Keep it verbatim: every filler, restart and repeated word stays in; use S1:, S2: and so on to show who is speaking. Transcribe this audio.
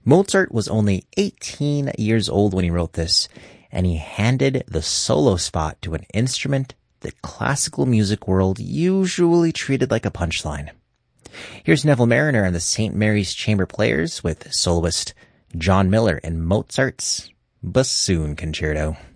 S1: Mozart was only eighteen years old when he wrote this, and he handed the solo spot to an instrument the classical music world usually treated like a punchline. Here's Neville Marriner and the Saint Mary's Chamber Players with soloist John Miller in Mozart's Bassoon Concerto.